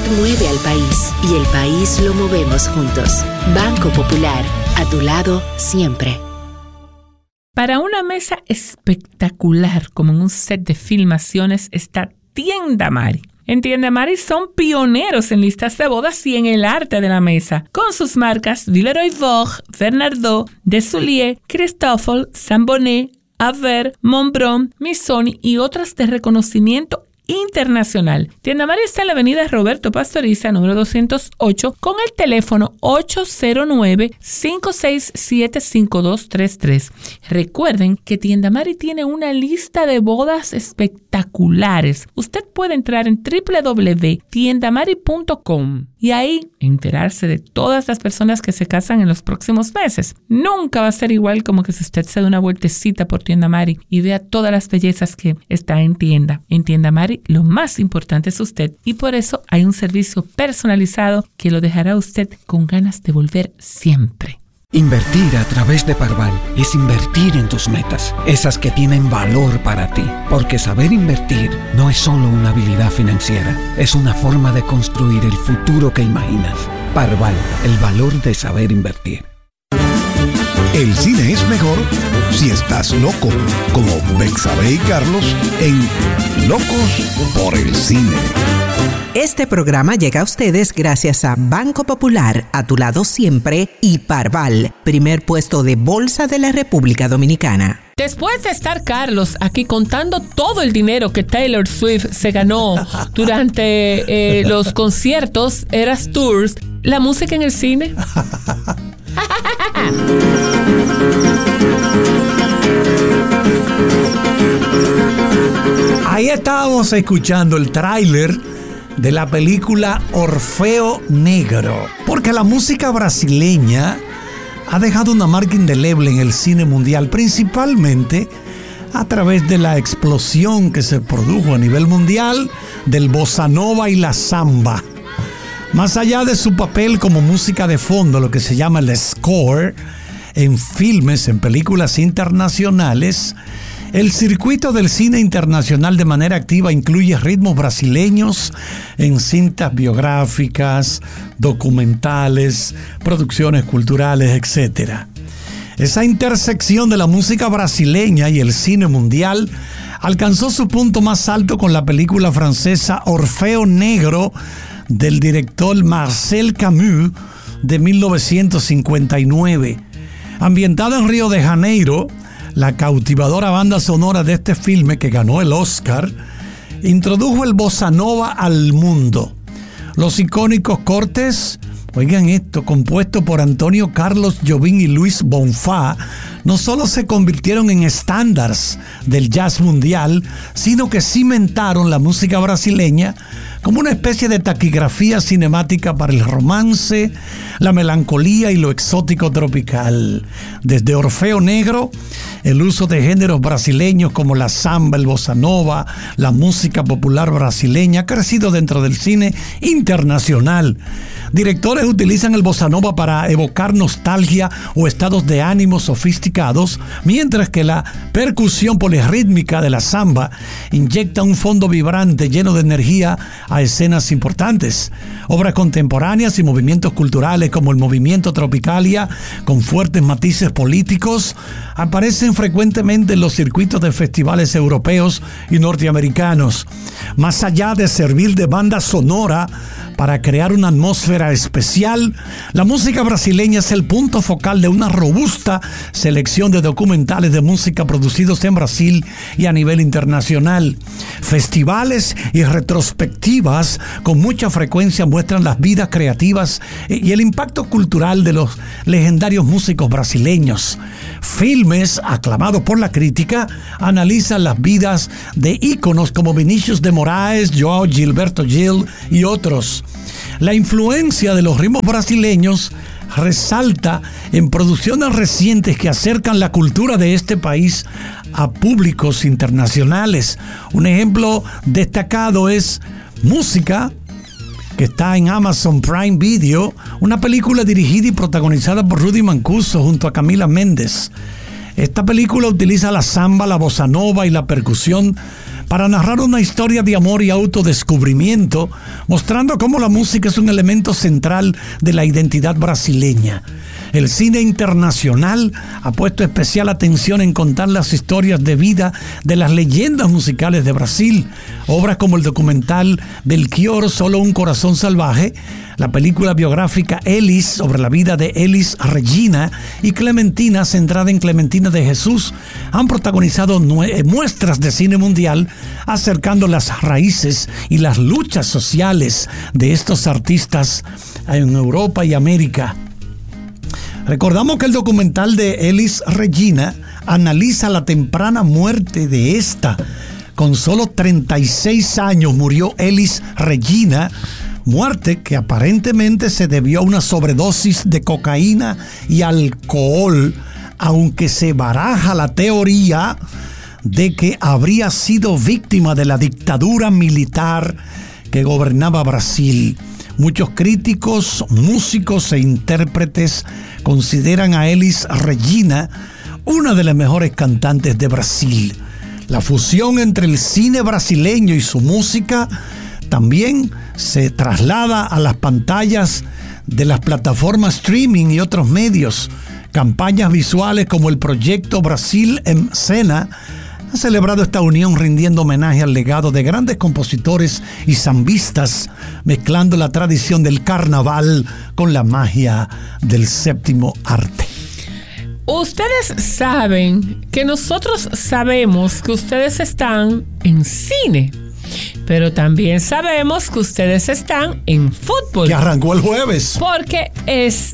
mueve al país y el país lo movemos juntos. Banco Popular, a tu lado siempre. Para una mesa espectacular, como en un set de filmaciones, está Tienda Mari. En Tienda Mari son pioneros en listas de bodas y en el arte de la mesa, con sus marcas Villeroy-Vogue, Bernardot, Desulier, Christofle, Sambonet, Aver, Montbron, Missoni y otras de reconocimiento internacional. Tienda Mari está en la avenida Roberto Pastoriza, número 208, con el teléfono 809-567-5233. Recuerden que Tienda Mari tiene una lista de bodas espectaculares. Usted puede entrar en www.tiendamari.com y ahí enterarse de todas las personas que se casan en los próximos meses. Nunca va a ser igual como que si usted se da una vueltecita por Tienda Mari y vea todas las bellezas que está en tienda. En Tienda Mari lo más importante es usted y por eso hay un servicio personalizado que lo dejará usted con ganas de volver siempre. Invertir a través de Parval es invertir en tus metas, esas que tienen valor para ti. Porque saber invertir no es solo una habilidad financiera, es una forma de construir el futuro que imaginas. Parval, el valor de saber invertir. El cine es mejor si estás loco, como Betsabe y Carlos en Locos por el Cine. Este programa llega a ustedes gracias a Banco Popular, a tu lado siempre, y Parval, primer puesto de bolsa de la República Dominicana. Después de estar Carlos aquí contando todo el dinero que Taylor Swift se ganó durante los conciertos, Eras Tours, la música en el cine. Ahí estábamos escuchando el tráiler de la película Orfeo Negro, porque la música brasileña ha dejado una marca indeleble en el cine mundial, principalmente a través de la explosión que se produjo a nivel mundial del bossa nova y la samba. Más allá de su papel como música de fondo, lo que se llama el score, en filmes, en películas internacionales, el circuito del cine internacional de manera activa incluye ritmos brasileños en cintas biográficas, documentales, producciones culturales, etc. Esa intersección de la música brasileña y el cine mundial alcanzó su punto más alto con la película francesa Orfeo Negro del director Marcel Camus de 1959. Ambientada en Río de Janeiro, la cautivadora banda sonora de este filme, que ganó el Oscar, introdujo el bossa nova al mundo. Los icónicos cortes, oigan esto, compuestos por Antonio Carlos Jobim y Luis Bonfá, no solo se convirtieron en estándares del jazz mundial, sino que cimentaron la música brasileña como una especie de taquigrafía cinemática para el romance, la melancolía y lo exótico tropical. Desde Orfeo Negro, el uso de géneros brasileños como la samba, el bossa nova, la música popular brasileña ha crecido dentro del cine internacional. Directores utilizan el bossa nova para evocar nostalgia o estados de ánimo sofisticados, mientras que la percusión polirrítmica de la samba inyecta un fondo vibrante lleno de energía a escenas importantes. Obras contemporáneas y movimientos culturales como el movimiento Tropicalia, con fuertes matices políticos, aparecen frecuentemente en los circuitos de festivales europeos y norteamericanos. Más allá de servir de banda sonora para crear una atmósfera especial, la música brasileña es el punto focal de una robusta selección de documentales de música producidos en Brasil y a nivel internacional. Festivales y retrospectivas con mucha frecuencia muestran las vidas creativas y el impacto cultural de los legendarios músicos brasileños. Filmes aclamados por la crítica analizan las vidas de íconos como Vinícius de Moraes, João Gilberto Gil y otros. La influencia de los ritmos brasileños resalta en producciones recientes que acercan la cultura de este país a públicos internacionales. Un ejemplo destacado es Música, que está en Amazon Prime Video, una película dirigida y protagonizada por Rudy Mancuso junto a Camila Méndez. Esta película utiliza la samba, la bossa nova y la percusión para narrar una historia de amor y autodescubrimiento, mostrando cómo la música es un elemento central de la identidad brasileña. El cine internacional ha puesto especial atención en contar las historias de vida de las leyendas musicales de Brasil. Obras como el documental Belchior, Solo un corazón salvaje, la película biográfica Elis, sobre la vida de Elis Regina, y Clementina, centrada en Clementina de Jesús, han protagonizado muestras de cine mundial, acercando las raíces y las luchas sociales de estos artistas en Europa y América. Recordamos que el documental de Elis Regina analiza la temprana muerte de esta. Con solo 36 años murió Elis Regina, muerte que aparentemente se debió a una sobredosis de cocaína y alcohol, aunque se baraja la teoría de que habría sido víctima de la dictadura militar que gobernaba Brasil. Muchos críticos, músicos e intérpretes consideran a Elis Regina una de las mejores cantantes de Brasil. La fusión entre el cine brasileño y su música también se traslada a las pantallas de las plataformas streaming y otros medios. Campañas visuales como el proyecto Brasil en Cena ha celebrado esta unión, rindiendo homenaje al legado de grandes compositores y zambistas, mezclando la tradición del carnaval con la magia del séptimo arte. Ustedes saben que nosotros sabemos que ustedes están en cine, pero también sabemos que ustedes están en fútbol. Que arrancó el jueves. Porque es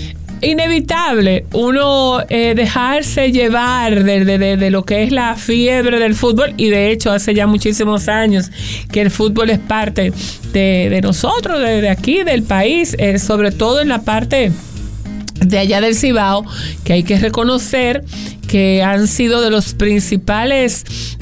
inevitable uno dejarse llevar de lo que es la fiebre del fútbol, y de hecho hace ya muchísimos años que el fútbol es parte de nosotros, de aquí, del país, sobre todo en la parte de allá del Cibao, que hay que reconocer que han sido de los principales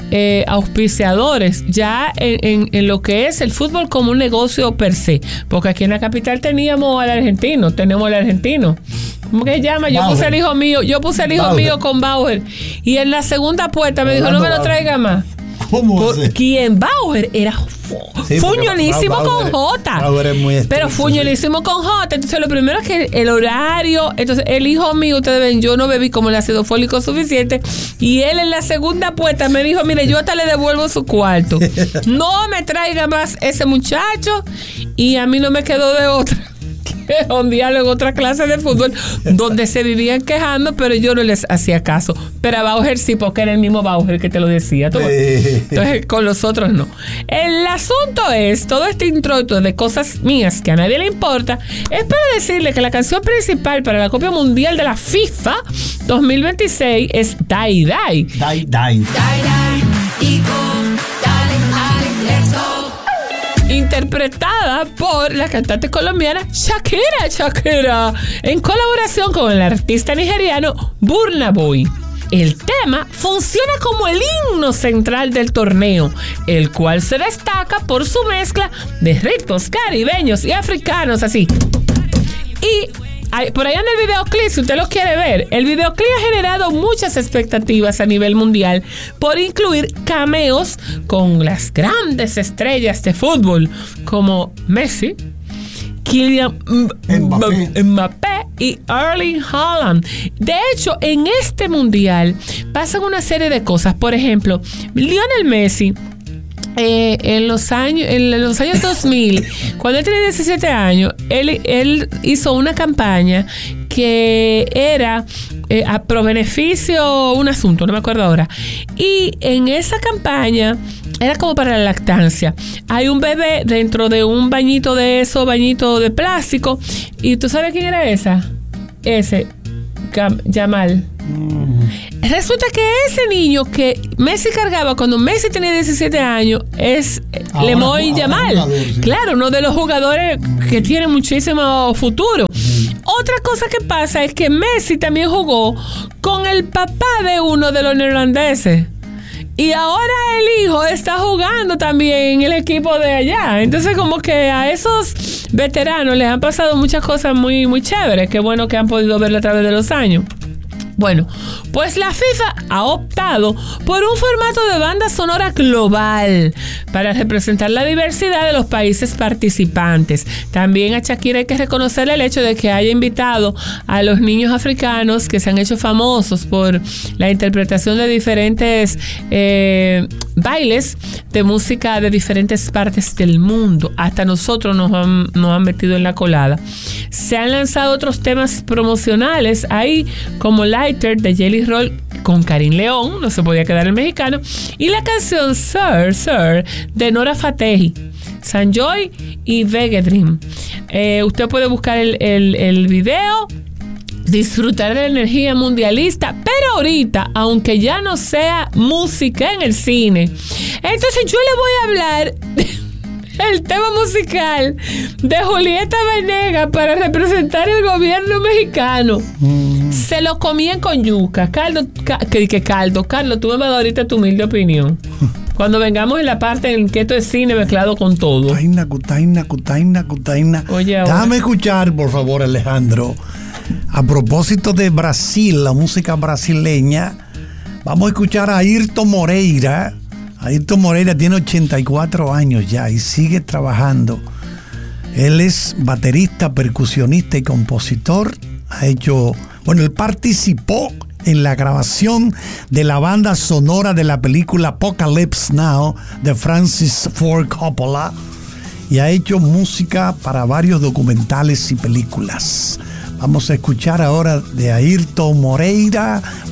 auspiciadores ya en lo que es el fútbol como un negocio per se, porque aquí en la capital tenemos al argentino. ¿Cómo que se llama? Yo puse el hijo mío con Bauer, y en la segunda puerta me dijo, no me lo traiga más. ¿Cómo? ¿Quién? Bauer era fuñonísimo con J. Pero fuñonísimo con J. Entonces lo primero es que el horario. Entonces el hijo mío, ustedes ven, yo no bebí como el ácido fólico suficiente, y él en la segunda puesta me dijo, mire, yo hasta le devuelvo su cuarto. No me traiga más ese muchacho. Y a mí no me quedó de otra que ondearlo en otra clase de fútbol donde se vivían quejando, pero yo no les hacía caso. Pero a Bauer sí, porque era el mismo Bauer que te lo decía. Entonces con los otros no. El asunto es, todo este introito de cosas mías que a nadie le importa, es para decirle que la canción principal para la Copa Mundial de la FIFA 2026 es Die Die. Die Die. Die Die y con Dale, dale, let's go. Interpretada por la cantante colombiana Shakira, en colaboración con el artista nigeriano Burna Boy. El tema funciona como el himno central del torneo, el cual se destaca por su mezcla de ritmos caribeños y africanos, así. Y por allá en el videoclip, si usted lo quiere ver, el videoclip ha generado muchas expectativas a nivel mundial por incluir cameos con las grandes estrellas de fútbol como Messi, Kylian Mbappé y Erling Haaland. De hecho, en este mundial pasan una serie de cosas. Por ejemplo, Lionel Messi, en los años 2000, cuando él tenía 17 años, él hizo una campaña que era a pro beneficio, un asunto, no me acuerdo ahora. Y en esa campaña era como para la lactancia. Hay un bebé dentro de un bañito de plástico. ¿Y tú sabes quién era esa? Yamal. Resulta que ese niño que Messi cargaba cuando Messi tenía 17 años es Lamine Yamal. Claro, uno de los jugadores que tiene muchísimo futuro. Otra cosa que pasa es que Messi también jugó con el papá de uno de los neerlandeses. Y ahora el hijo está jugando también en el equipo de allá. Entonces, como que a esos veteranos les han pasado muchas cosas muy, muy chéveres. Qué bueno que han podido verlo a través de los años. Bueno, pues la FIFA ha optado por un formato de banda sonora global para representar la diversidad de los países participantes. También a Shakira hay que reconocer el hecho de que haya invitado a los niños africanos que se han hecho famosos por la interpretación de diferentes bailes de música de diferentes partes del mundo. Hasta nosotros nos han metido en la colada. Se han lanzado otros temas promocionales ahí, como Lighter de Jelly Roll con Karim León, no se podía quedar el mexicano, y la canción Sir de Nora Fatehi, Sanjoy y Vega Dream. Usted puede buscar el video, disfrutar de la energía mundialista, pero ahorita, aunque ya no sea música en el cine, entonces yo le voy a hablar el tema musical de Julieta Venegas para representar el gobierno mexicano. Se lo comían con yuca. Carlos, tú me vas a dar ahorita tu humilde opinión. Cuando vengamos en la parte en que esto es cine mezclado con todo. Cutaina. Oye, ahora. Déjame escuchar, por favor, Alejandro. A propósito de Brasil, la música brasileña, vamos a escuchar a Ayrton Moreira. Ayrton Moreira tiene 84 años ya y sigue trabajando. Él es baterista, percusionista y compositor. Él participó en la grabación de la banda sonora de la película Apocalypse Now de Francis Ford Coppola y ha hecho música para varios documentales y películas. Vamos a escuchar ahora de Ayrton Moreira